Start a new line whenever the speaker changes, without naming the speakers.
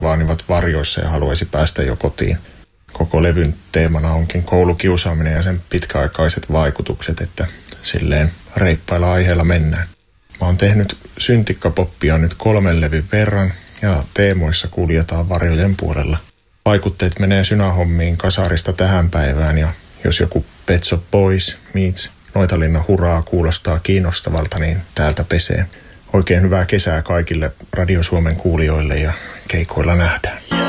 vaanivat varjoissa ja haluaisi päästä jo kotiin. Koko levyn teemana onkin koulukiusaaminen ja sen pitkäaikaiset vaikutukset, että silleen reippailla aiheella mennään. Mä oon tehnyt syntikkapoppia nyt 3 levyn verran ja teemoissa kuljetaan varjojen puolella. Vaikutteet menee synahommiin kasarista tähän päivään ja jos joku Pet Shop Boys meets Noitalinnan Huraa kuulostaa kiinnostavalta, niin täältä pesee. Oikein hyvää kesää kaikille Radio Suomen kuulijoille ja keikoilla nähdään.